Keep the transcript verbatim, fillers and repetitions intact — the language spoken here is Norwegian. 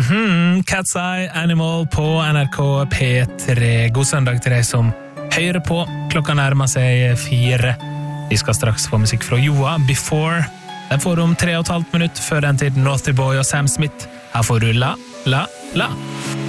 Mhm, Cat's Eye Animal på N R K P tre. God søndag til deg som hører på. Klokka nærmer seg fire. Vi skal straks få musikk fra Joa, Before. Den får om tre og et halvt minutt før den tid Naughty Boy og Sam Smith. Her får du La, La, La.